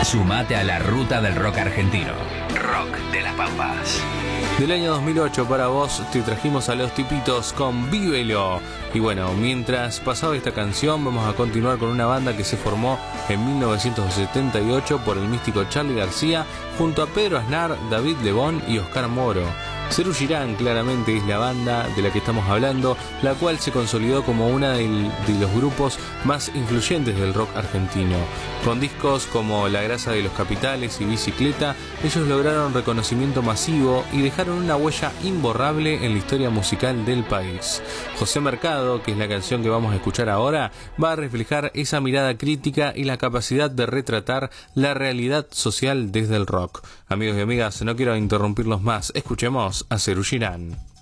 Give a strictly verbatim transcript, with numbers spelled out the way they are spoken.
Sumate a la ruta del rock argentino. Rock de las Pampas. Del año dos mil ocho para vos te trajimos a Los Tipitos con Vívelo. Y bueno, mientras pasaba esta canción vamos a continuar con una banda que se formó en mil novecientos setenta y ocho por el místico Charly García junto a Pedro Aznar, David Lebón y Oscar Moro. Serú Girán claramente es la banda de la que estamos hablando, la cual se consolidó como una de los grupos más influyentes del rock argentino. Con discos como La grasa de los capitales y Bicicleta, ellos lograron reconocimiento masivo y dejaron una huella imborrable en la historia musical del país. José Mercado, que es la canción que vamos a escuchar ahora, va a reflejar esa mirada crítica y la capacidad de retratar la realidad social desde el rock. Amigos y amigas, no quiero interrumpirlos más, escuchemos a Serú Girán.